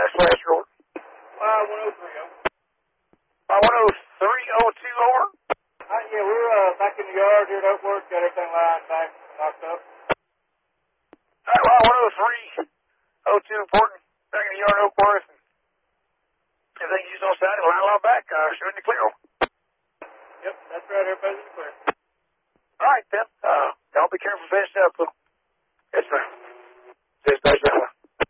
slash road. 5103. 10302 over. Yeah, we're back in the yard here at Oakworth. Got everything lined back, knocked up. All right, 10302 important. Back in the yard at Oakworth. Everything used on Saturday, line along back. Shooting the clear. Yep, that's right. Everybody's in the clear. All right, then. Y'all be careful finishing up.